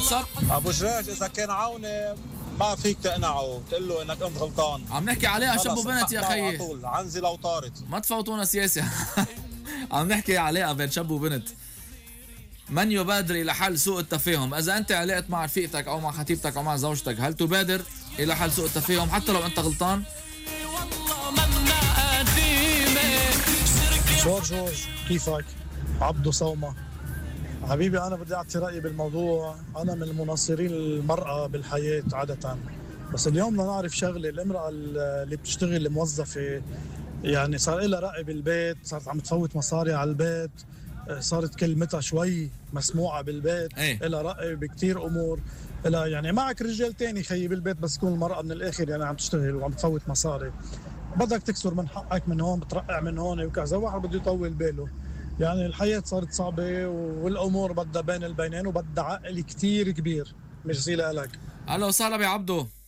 واتساب؟ ابو جراج اذا كان عوني ما فيك تقنعه، تقول له انك انت غلطان. عم نحكي عليها شاب وبنت يا خيي، على طول عنزي لو طارت. ما تفوتونا سياسة. عم نحكي علاقة بين شاب وبنت. من يبادر إلى حل سوء التفاهم؟ إذا أنت علقت مع رفيقتك أو مع خطيبتك أو مع زوجتك، هل تبادر إلى حل سوء التفاهم حتى لو أنت غلطان؟ جورج كيفك؟ عبدو صومة. حبيبي أنا بدي أعطي رأيي بالموضوع. أنا من المناصرين المرأة بالحياة عادة، بس اليوم بدنا نعرف شغلة. الامرأة اللي بتشتغل موظفة يعني صار لها رأي بالبيت، صارت عم تفوت مصاري على البيت، صارت كلمتها شوي مسموعة بالبيت، لها رأي بكتير أمور. لها يعني معك رجال تاني خيي بالبيت، بس تكون المرأة من الآخر يعني عم تشتغل وعم تفوت مصاري، بدك تكسر من حقك من هون، بترقع من هون وكذا. واحد بده يطول باله. يعني الحياة صارت صعبة والأمور بدها بين البينين وبدها عقل كتير كبير. ميرسي لك. أهلا وسهلا بعبدو.